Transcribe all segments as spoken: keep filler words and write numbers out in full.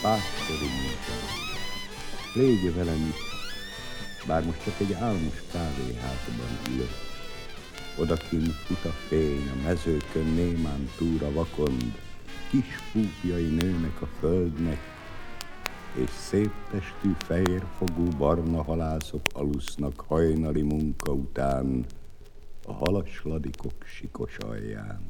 Pásztori múzsa, légy velem itt, bár most csak egy álmos kávéházban ülök. Odakint fut a fény, a mezőkön némán túl a vakond, kis púpjai nőnek a földnek, és szép testű, fehérfogú barna halászok alusznak hajnali munka után a halasladikok sikos alján.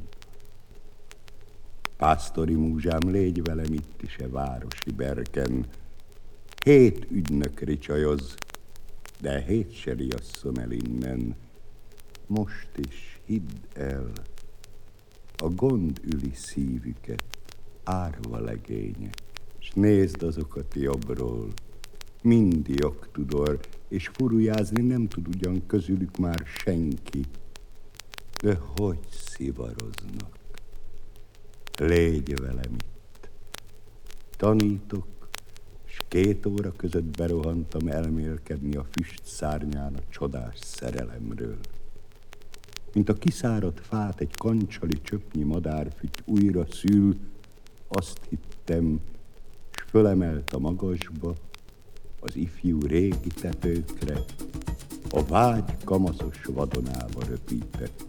Pásztori múzsám, légy velem itt is e városi berken. Hét ügynök ricsajoz, de hét se riasszon el innen. Most is hidd el, a gond üli szívüket, árva legények, s nézd azokat jobbról, mind jogtudor, és furujázni nem tud ugyan közülük már senki, de hogy szivaroznak. Légy velem itt. Tanítok, s két óra között berohantam elmélkedni a füst szárnyán a csodás szerelemről. Mint a kiszáradt fát egy kancsali csöpnyi madárfüty újra szül, azt hittem, s fölemelt a magasba, az ifjú régi tetőkre, a vágy kamaszos vadonába röpített.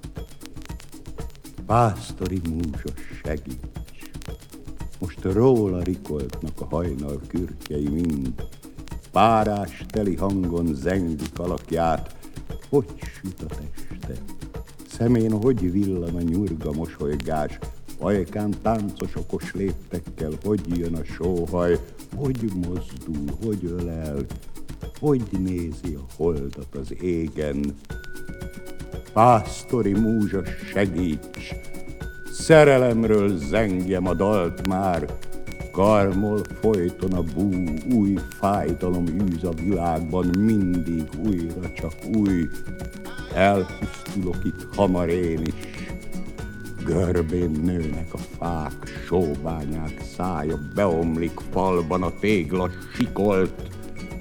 Pásztori múzsa, segíts! Most róla rikoltnak a hajnal kürtjei mind, párás teli hangon zengik alakját, hogy süt a teste, szemén hogy villan a nyurga mosolygás, ajkán táncos okos léptekkel hogy jön a sóhaj, hogy mozdul, hogy ölel, hogy nézi a holdat az égen. Pásztori múzsa, segíts! Szerelemről zengjem a dalt már, karmol folyton a bú, új fájdalom űz a világban, mindig újra csak új. Elpusztulok itt hamar én is, görbén nőnek a fák, sóbányák szája beomlik falban a tégla sikolt.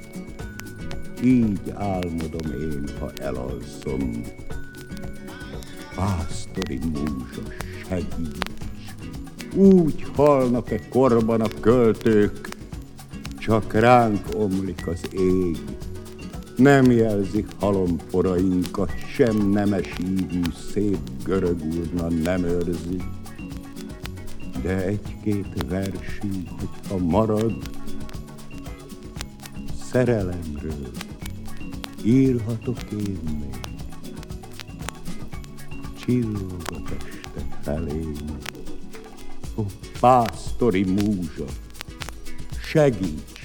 Így álmodom én, ha elalszom. Pásztori múzsa, segíts! Úgy halnak-e korban a költők, csak ránk omlik az ég. Nem jelzik halomporainkat, sem nemes ívű szép görög urna nem őrzi. De egy-két versünk, hogyha marad, szerelemről írhatok én még. Csillog a teste felém, ó, pásztori múzsa, segíts!